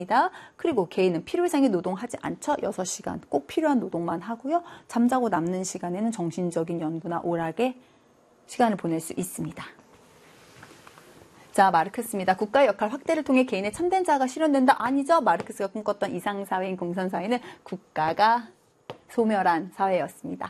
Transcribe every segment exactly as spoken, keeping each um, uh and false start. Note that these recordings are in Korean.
그리고 개인은 필요 이상의 노동하지 않죠. 여섯 시간 꼭 필요한 노동만 하고요. 잠자고 남는 시간에는 정신적인 연구나 오락에 시간을 보낼 수 있습니다. 자, 마르크스입니다. 국가의 역할 확대를 통해 개인의 참된 자아가 실현된다. 아니죠. 마르크스가 꿈꿨던 이상사회인 공산사회는 국가가 소멸한 사회였습니다.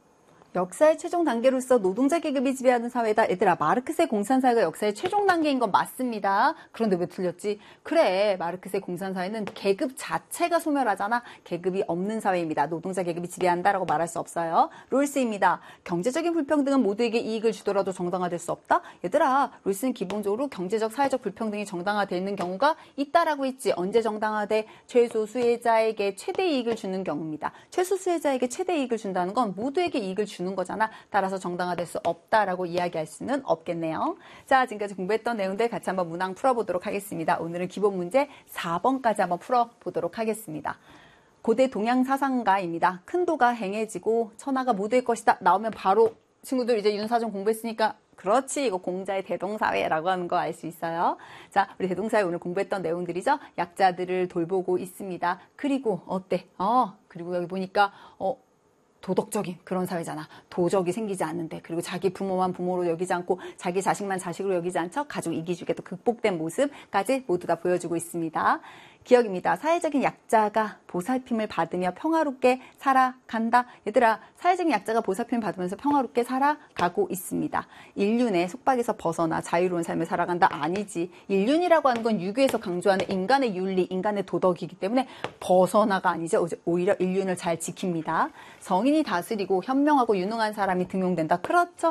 역사의 최종 단계로서 노동자 계급이 지배하는 사회다. 얘들아, 마르크스의 공산사회가 역사의 최종 단계인 건 맞습니다. 그런데 왜 틀렸지? 그래, 마르크스의 공산사회는 계급 자체가 소멸하잖아. 계급이 없는 사회입니다. 노동자 계급이 지배한다라고 말할 수 없어요. 롤스입니다. 경제적인 불평등은 모두에게 이익을 주더라도 정당화될 수 없다? 얘들아, 롤스는 기본적으로 경제적, 사회적 불평등이 정당화되는 경우가 있다라고 했지. 언제 정당화돼? 최소 수혜자에게 최대 이익을 주는 경우입니다. 최소 수혜자에게 최대 이익을 준다는 건 모두에게 이익을 주는 거잖아. 따라서 정당화될 수 없다라고 이야기할 수는 없겠네요. 자, 지금까지 공부했던 내용들 같이 한번 문항 풀어보도록 하겠습니다. 오늘은 기본 문제 사 번까지 한번 풀어보도록 하겠습니다. 고대 동양 사상가입니다. 큰 도가 행해지고 천하가 모두의 것이다. 나오면 바로 친구들 이제 윤사전 공부했으니까 그렇지, 이거 공자의 대동사회라고 하는 거 알 수 있어요. 자, 우리 대동사회 오늘 공부했던 내용들이죠. 약자들을 돌보고 있습니다. 그리고 어때? 어, 그리고 여기 보니까 어 도덕적인 그런 사회잖아. 도적이 생기지 않는데, 그리고 자기 부모만 부모로 여기지 않고 자기 자식만 자식으로 여기지 않죠. 가족 이기주의가 또 극복된 모습까지 모두 다 보여주고 있습니다. 기억입니다. 사회적인 약자가 보살핌을 받으며 평화롭게 살아간다. 얘들아, 사회적인 약자가 보살핌을 받으면서 평화롭게 살아가고 있습니다. 인륜의 속박에서 벗어나 자유로운 삶을 살아간다. 아니지. 인륜이라고 하는 건 유교에서 강조하는 인간의 윤리, 인간의 도덕이기 때문에 벗어나가 아니죠. 오히려 인륜을 잘 지킵니다. 성인이 다스리고 현명하고 유능한 사람이 등용된다. 그렇죠.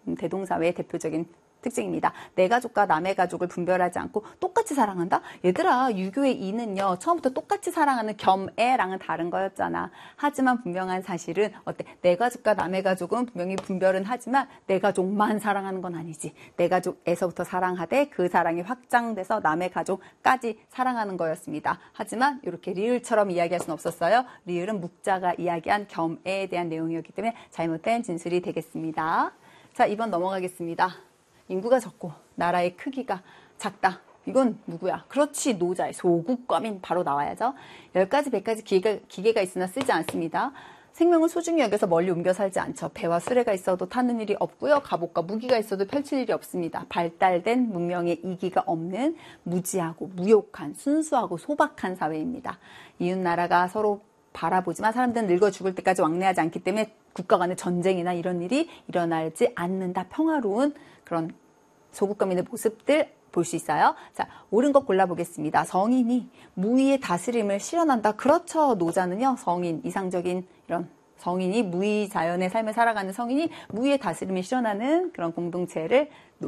대동사회의 대표적인 특징입니다. 내 가족과 남의 가족을 분별하지 않고 똑같이 사랑한다? 얘들아, 유교의 이는요, 처음부터 똑같이 사랑하는 겸애랑은 다른 거였잖아. 하지만 분명한 사실은 어때? 내 가족과 남의 가족은 분명히 분별은 하지만 내 가족만 사랑하는 건 아니지. 내 가족에서부터 사랑하되 그 사랑이 확장돼서 남의 가족까지 사랑하는 거였습니다. 하지만 이렇게 리을처럼 이야기할 수는 없었어요. 리을은 묵자가 이야기한 겸애에 대한 내용이었기 때문에 잘못된 진술이 되겠습니다. 자, 이 번 넘어가겠습니다. 인구가 적고 나라의 크기가 작다. 이건 누구야? 그렇지, 노자의 소국거민 바로 나와야죠. 열 가지, 백 가지 기계가, 기계가 있으나 쓰지 않습니다. 생명을 소중히 여겨서 멀리 옮겨 살지 않죠. 배와 수레가 있어도 타는 일이 없고요. 갑옷과 무기가 있어도 펼칠 일이 없습니다. 발달된 문명의 이기가 없는 무지하고 무욕한, 순수하고 소박한 사회입니다. 이웃 나라가 서로 바라보지만 사람들은 늙어 죽을 때까지 왕래하지 않기 때문에 국가 간의 전쟁이나 이런 일이 일어나지 않는다. 평화로운 그런 소국거민의 모습들 볼 수 있어요. 자, 옳은 것 골라보겠습니다. 성인이 무위의 다스림을 실현한다. 그렇죠. 노자는요, 성인, 이상적인 이런 성인이 무위 자연의 삶을 살아가는 성인이 무위의 다스림을 실현하는 그런 공동체를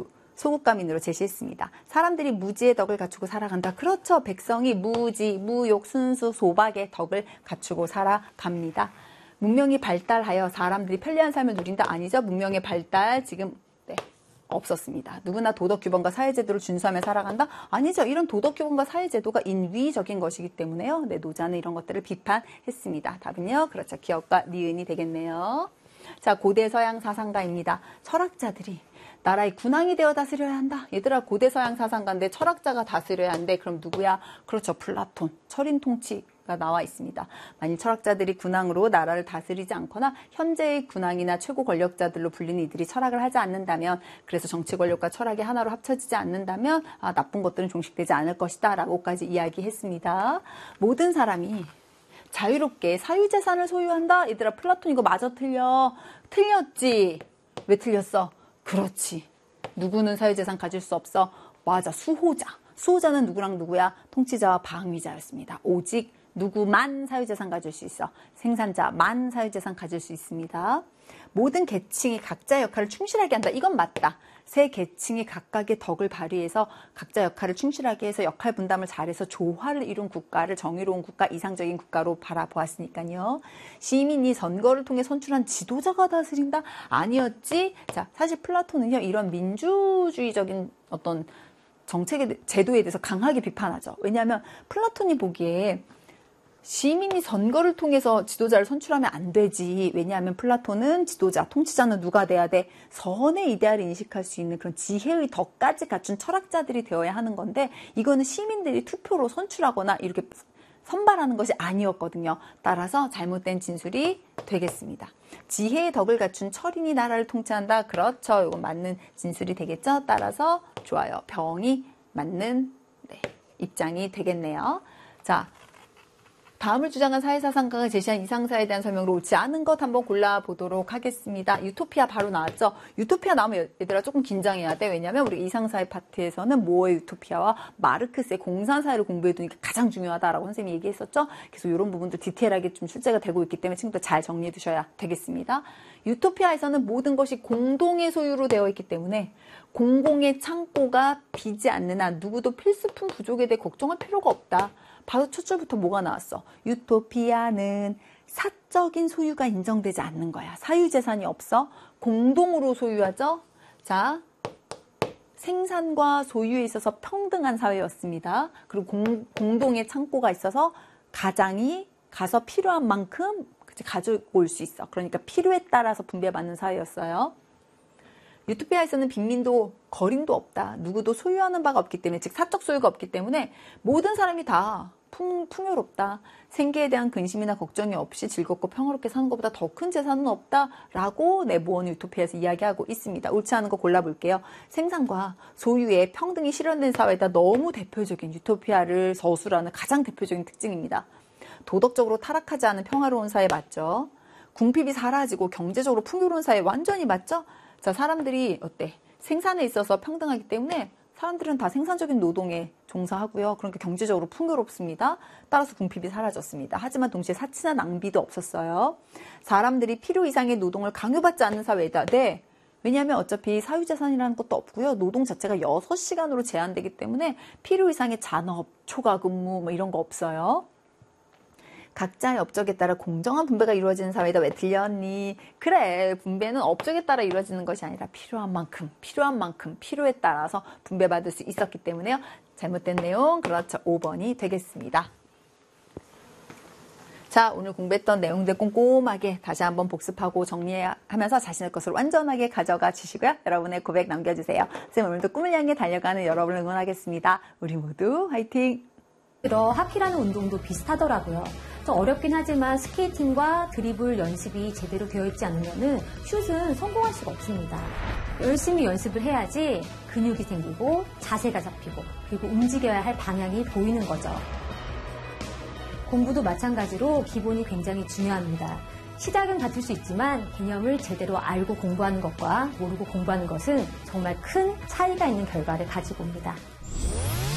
소국거민으로 제시했습니다. 사람들이 무지의 덕을 갖추고 살아간다. 그렇죠. 백성이 무지, 무욕, 순수, 소박의 덕을 갖추고 살아갑니다. 문명이 발달하여 사람들이 편리한 삶을 누린다. 아니죠. 문명의 발달 지금 네, 없었습니다. 누구나 도덕규범과 사회제도를 준수하며 살아간다? 아니죠. 이런 도덕규범과 사회제도가 인위적인 것이기 때문에요. 네, 노자는 이런 것들을 비판했습니다. 답은요. 그렇죠. 기억과 니은이 되겠네요. 자, 고대 서양 사상가입니다. 철학자들이 나라의 군왕이 되어 다스려야 한다. 얘들아, 고대 서양 사상가인데 철학자가 다스려야 한대. 그럼 누구야? 그렇죠. 플라톤. 철인 통치가 나와 있습니다. 만일 철학자들이 군왕으로 나라를 다스리지 않거나 현재의 군왕이나 최고 권력자들로 불리는 이들이 철학을 하지 않는다면, 그래서 정치 권력과 철학이 하나로 합쳐지지 않는다면 아, 나쁜 것들은 종식되지 않을 것이다 라고까지 이야기했습니다. 모든 사람이 자유롭게 사유재산을 소유한다. 얘들아, 플라톤 이거 마저 틀려. 틀렸지. 왜 틀렸어? 그렇지. 누구는 사유재산 가질 수 없어? 맞아. 수호자. 수호자는 누구랑 누구야? 통치자와 방위자였습니다. 오직 누구만 사유재산 가질 수 있어? 생산자만 사유재산 가질 수 있습니다. 모든 계층이 각자의 역할을 충실하게 한다. 이건 맞다. 세 계층이 각각의 덕을 발휘해서 각자 역할을 충실하게 해서 역할 분담을 잘해서 조화를 이룬 국가를 정의로운 국가, 이상적인 국가로 바라보았으니까요. 시민이 선거를 통해 선출한 지도자가 다스린다? 아니었지. 자, 사실 플라톤은요, 이런 민주주의적인 어떤 정책의 제도에 대해서 강하게 비판하죠. 왜냐하면 플라톤이 보기에 시민이 선거를 통해서 지도자를 선출하면 안 되지. 왜냐하면 플라톤은 지도자, 통치자는 누가 돼야 돼? 선의 이데알을 인식할 수 있는 그런 지혜의 덕까지 갖춘 철학자들이 되어야 하는 건데 이거는 시민들이 투표로 선출하거나 이렇게 선발하는 것이 아니었거든요. 따라서 잘못된 진술이 되겠습니다. 지혜의 덕을 갖춘 철인이 나라를 통치한다. 그렇죠. 이건 맞는 진술이 되겠죠. 따라서 좋아요. 병이 맞는 네, 입장이 되겠네요. 자, 다음을 주장한 사회사상가가 제시한 이상사에 대한 설명으로 옳지 않은 것 한번 골라보도록 하겠습니다. 유토피아 바로 나왔죠. 유토피아 나오면 얘들아 조금 긴장해야 돼. 왜냐하면 우리 이상사회 파트에서는 모어의 유토피아와 마르크스의 공산사회를 공부해두는 게 가장 중요하다라고 선생님이 얘기했었죠. 그래서 이런 부분도 디테일하게 좀 출제가 되고 있기 때문에 친구들 잘 정리해 두셔야 되겠습니다. 유토피아에서는 모든 것이 공동의 소유로 되어 있기 때문에 공공의 창고가 비지 않는 한 누구도 필수품 부족에 대해 걱정할 필요가 없다. 바로 첫 줄부터 뭐가 나왔어? 유토피아는 사적인 소유가 인정되지 않는 거야. 사유재산이 없어. 공동으로 소유하죠. 자, 생산과 소유에 있어서 평등한 사회였습니다. 그리고 공, 공동의 창고가 있어서 가장이 가서 필요한 만큼 가지고 올 수 있어. 그러니까 필요에 따라서 분배받는 사회였어요. 유토피아에서는 빈민도 거린도 없다. 누구도 소유하는 바가 없기 때문에, 즉 사적 소유가 없기 때문에 모든 사람이 다 풍, 풍요롭다. 생계에 대한 근심이나 걱정이 없이 즐겁고 평화롭게 사는 것보다 더 큰 재산은 없다라고 네모원 유토피아에서 이야기하고 있습니다. 옳지 않은 거 골라볼게요. 생산과 소유의 평등이 실현된 사회다. 너무 대표적인 유토피아를 서술하는 가장 대표적인 특징입니다. 도덕적으로 타락하지 않은 평화로운 사회 맞죠? 궁핍이 사라지고 경제적으로 풍요로운 사회 완전히 맞죠? 자, 사람들이 어때? 생산에 있어서 평등하기 때문에 사람들은 다 생산적인 노동에 종사하고요. 그러니까 경제적으로 풍요롭습니다. 따라서 궁핍이 사라졌습니다. 하지만 동시에 사치나 낭비도 없었어요. 사람들이 필요 이상의 노동을 강요받지 않는 사회다. 네. 왜냐하면 어차피 사유재산이라는 것도 없고요. 노동 자체가 여섯 시간으로 제한되기 때문에 필요 이상의 잔업, 초과근무 뭐 이런 거 없어요. 각자의 업적에 따라 공정한 분배가 이루어지는 사회다. 왜 틀렸니? 그래, 분배는 업적에 따라 이루어지는 것이 아니라 필요한 만큼, 필요한 만큼, 필요에 따라서 분배받을 수 있었기 때문에요. 잘못된 내용, 그렇죠. 오 번이 되겠습니다. 자, 오늘 공부했던 내용들 꼼꼼하게 다시 한번 복습하고 정리하면서 자신의 것을 완전하게 가져가 주시고요. 여러분의 고백 남겨주세요. 선생님 오늘도 꿈을 향해 달려가는 여러분을 응원하겠습니다. 우리 모두 화이팅! 하키라는 운동도 비슷하더라고요. 좀 어렵긴 하지만 스케이팅과 드리블 연습이 제대로 되어 있지 않으면 슛은 성공할 수가 없습니다. 열심히 연습을 해야지 근육이 생기고 자세가 잡히고 그리고 움직여야 할 방향이 보이는 거죠. 공부도 마찬가지로 기본이 굉장히 중요합니다. 시작은 같을 수 있지만 개념을 제대로 알고 공부하는 것과 모르고 공부하는 것은 정말 큰 차이가 있는 결과를 가지고 옵니다.